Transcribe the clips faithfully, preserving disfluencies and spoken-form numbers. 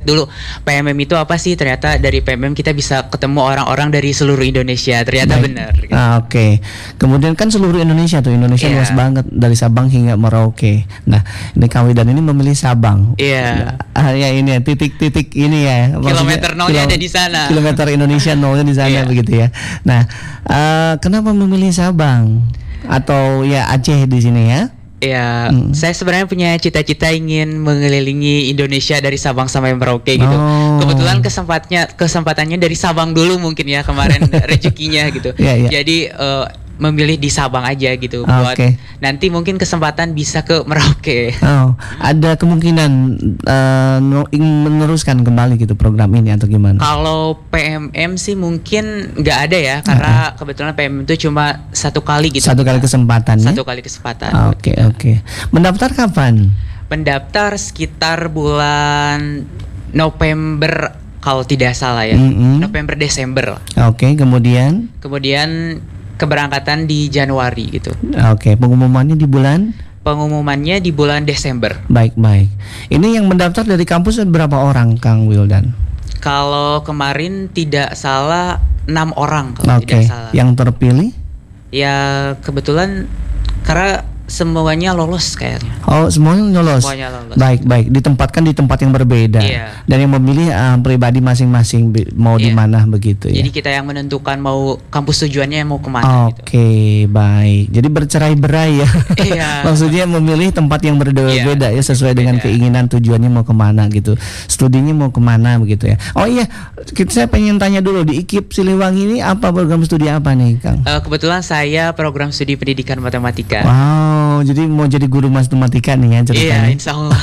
dulu P M M itu apa sih, ternyata dari P M M kita bisa ketemu orang-orang dari seluruh Indonesia, ternyata Baik. benar gitu. Ah, Oke, okay. Kemudian kan seluruh Indonesia tuh, Indonesia Iya. luas banget dari Sabang hingga Merauke. Nah, ini Kang Wildan ini memilih Sabang. Iya. Ah, ya ini ya, titik-titik ini ya. maksudnya Kilometer nolnya ada di sana. Kilometer Indonesia nolnya di sana Iya. begitu ya. Nah, eh, kenapa memilih Sabang atau ya Aceh di sini ya? Ya, Hmm. saya sebenarnya punya cita-cita ingin mengelilingi Indonesia dari Sabang sampai Merauke gitu. Oh. Kebetulan kesempatnya kesempatannya dari Sabang dulu mungkin ya kemarin rezekinya gitu. Iya, iya. Jadi eh, memilih di Sabang aja gitu buat Oke. nanti mungkin kesempatan bisa ke Merauke. Oh, ada kemungkinan eh, no- ingin meneruskan kembali gitu program ini atau gimana? Kalau P M M sih mungkin nggak ada ya, karena kebetulan P M M itu cuma satu kali gitu. Satu kali kesempatan ya? Satu kali kesempatan. Oke, oke. Mendaftar kapan? Pendaftar sekitar bulan November kalau tidak salah ya. Mm-mm. November Desember lah. Oke, kemudian Kemudian keberangkatan di Januari gitu. oke, pengumumannya di bulan Pengumumannya di bulan Desember. baik-baik. Ini yang mendaftar dari kampus berapa orang, Kang Wildan? Kalau kemarin tidak salah enam orang kalau Oke, tidak salah. yang terpilih? Ya kebetulan karena semuanya lolos kayaknya. Oh, semuanya lolos. Semuanya lolos. Baik, baik. Ditempatkan di tempat yang berbeda. Iya. Dan yang memilih eh, pribadi masing-masing bi- mau di Iya. mana begitu ya. Jadi kita yang menentukan mau kampus tujuannya mau kemana Oke, gitu. baik. Jadi bercerai-berai ya. Iya. Maksudnya memilih tempat yang berbeda ya sesuai dengan Beda. keinginan tujuannya mau kemana gitu. Studinya mau kemana begitu ya. Oh iya, kita saya pengen tanya dulu di I K I P Siliwangi ini apa program studi apa nih, Kang? Eh, kebetulan saya program studi pendidikan matematika. Wow, jadi mau jadi guru matematika nih ya Iya, ceritanya. insya Allah.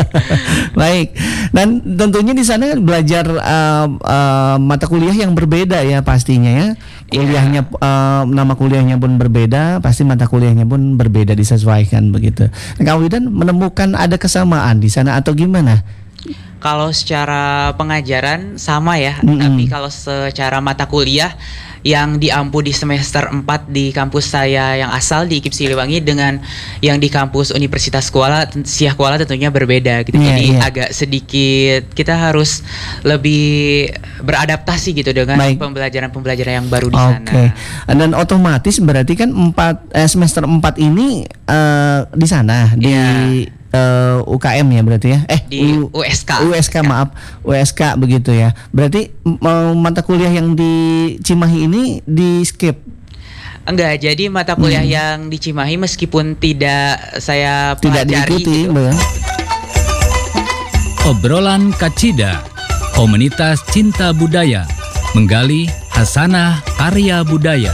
Baik, dan tentunya di sana belajar uh, uh, mata kuliah yang berbeda ya pastinya ya. Kuliahnya uh, nama kuliahnya pun berbeda, pasti mata kuliahnya pun berbeda disesuaikan begitu. Nah, Kang Wildan menemukan ada kesamaan di sana atau gimana? Kalau secara pengajaran sama ya, Mm-mm. tapi kalau secara mata kuliah yang diampu di semester empat di kampus saya yang asal di I K I P Siliwangi dengan yang di kampus Universitas Kuala Siah Kuala tentunya berbeda gitu. Iya, Jadi iya. agak sedikit kita harus lebih beradaptasi gitu dengan Baik. pembelajaran-pembelajaran yang baru di Oke, sana. dan otomatis berarti kan empat eh, semester empat ini eh, di sana di Iya. eh, U K M ya berarti ya? Eh Di U- U S K. U S K maaf, U S K begitu ya. Berarti m- mau mata kuliah yang di Cimahi ini di skip, Enggak, jadi mata kuliah Hmm. yang di Cimahi meskipun tidak saya tidak pelajari diikuti, gitu. Bang. Obrolan Kacida, komunitas cinta budaya, menggali hasanah karya budaya.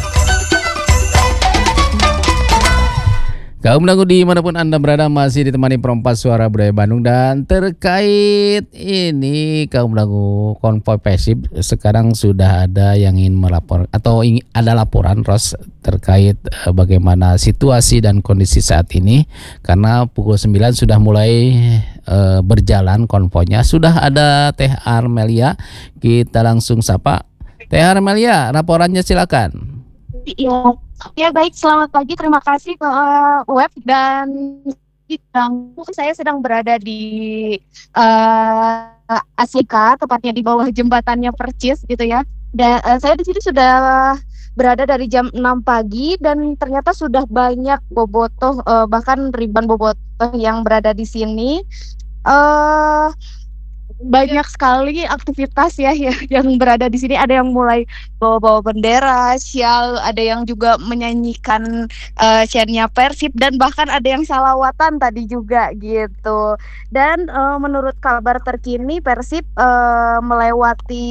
Kaum Dagu dimanapun Anda berada masih ditemani Perempat Suara Budaya Bandung. Dan terkait ini Kaum Dagu konvoi Persib, sekarang sudah ada yang ingin melapor atau ingin, ada laporan Ros terkait eh, bagaimana situasi dan kondisi saat ini. Karena pukul sembilan sudah mulai eh, berjalan konvoinya. Sudah ada Teh Armelia, kita langsung sapa. Teh Armelia, laporannya silakan. Ya, ya baik. Selamat pagi. Terima kasih ke uh, web dan sedang saya sedang berada di uh, Asika, tepatnya di bawah jembatannya Percis gitu ya. Dan uh, saya di sini sudah berada dari jam enam pagi dan ternyata sudah banyak bobotoh uh, bahkan ribuan bobotoh yang berada di sini. Uh, banyak sekali aktivitas ya, ya yang berada di sini. Ada yang mulai bawa-bawa bendera, syal, ada yang juga menyanyikan uh, syairnya Persib dan bahkan ada yang salawatan tadi juga gitu. Dan uh, menurut kabar terkini Persib uh, melewati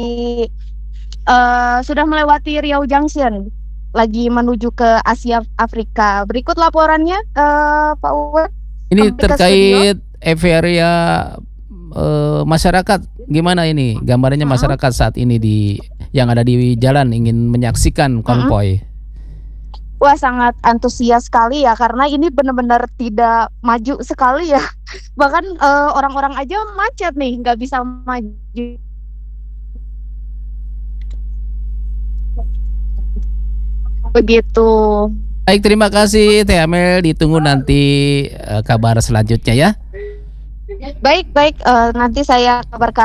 uh, sudah melewati Riau Junction, lagi menuju ke Asia Afrika. Berikut laporannya uh, Pak Uwe. Ini Kembali ke terkait euforia eh, masyarakat, gimana ini gambarannya masyarakat saat ini di yang ada di jalan ingin menyaksikan konvoi? Wah, sangat antusias sekali ya, karena ini benar-benar tidak maju sekali ya. Bahkan eh, orang-orang aja macet nih, nggak bisa maju. Begitu. Baik, terima kasih Teh Amel, ditunggu nanti eh, kabar selanjutnya ya. Baik, baik. eh, nanti saya kabarkan.